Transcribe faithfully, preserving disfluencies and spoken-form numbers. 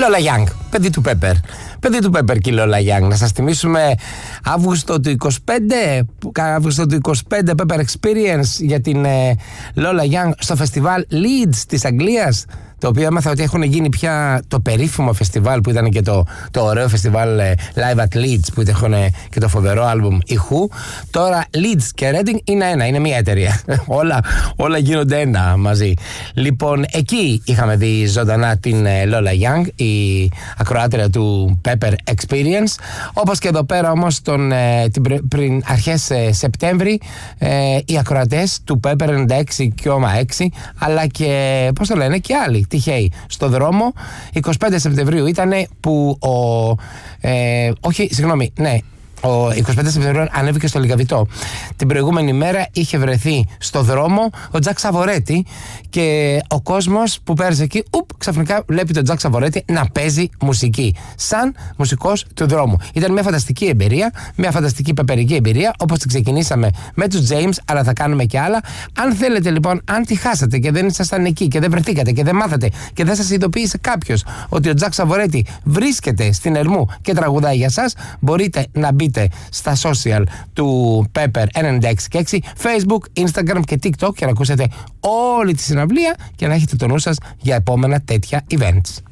Lola Young, παιδί του Pepper. Παιδί του Pepper και η Lola Young. Να σας θυμίσουμε Αύγουστο του είκοσι πέντε, Αύγουστο του είκοσι πέντε Pepper Experience για την ε, Lola Young στο φεστιβάλ Leeds της Αγγλίας, το οποίο έμαθα ότι έχουν γίνει πια το περίφημο φεστιβάλ που ήταν και το, το ωραίο φεστιβάλ ε, Live at Leeds που είχαν και το φοβερό άλμπουμ ηχού. Τώρα Leeds και Reading είναι ένα, είναι μία εταιρεία. όλα, όλα γίνονται ένα μαζί. Λοιπόν, εκεί είχαμε δει ζωντανά την ε, Lola Young, η ακροάτρια του Pepper Experience. Όπως και εδώ πέρα όμως τον, ε, την, πριν αρχές ε, Σεπτέμβρη ε, οι ακροατές του Pepper ενενήντα έξι κόμμα έξι αλλά και, πώς το λένε, και άλλοι τυχαίοι στο δρόμο. είκοσι πέντε Σεπτεμβρίου ήταν που ο ε, όχι, συγγνώμη, ναι, ο είκοσι πέντε Σεπτεμβρίου ανέβηκε στο Λικαβητό. Την προηγούμενη μέρα είχε βρεθεί στο δρόμο ο Τζακ Σαβορέτη και ο κόσμος που πέρασε εκεί, ουπ, ξαφνικά βλέπει τον Τζακ Σαβορέτη να παίζει μουσική σαν μουσικός του δρόμου. Ήταν μια φανταστική εμπειρία, μια φανταστική πεπερική εμπειρία, όπως την ξεκινήσαμε με τους James, αλλά θα κάνουμε και άλλα. Αν θέλετε λοιπόν, αν τη χάσατε και δεν ήσασταν εκεί και δεν βρεθήκατε και δεν μάθατε και δεν σας ειδοποίησε κάποιος ότι ο Τζακ Σαβορέτη βρίσκεται στην Ερμού και τραγουδάει για σας, μπορείτε να μπείτε στα social του Pepper ενενήντα έξι και έξι, Facebook, Instagram και TikTok και να ακούσετε όλη τη συναυλία και να έχετε το νου σας για επόμενα τέτοια events.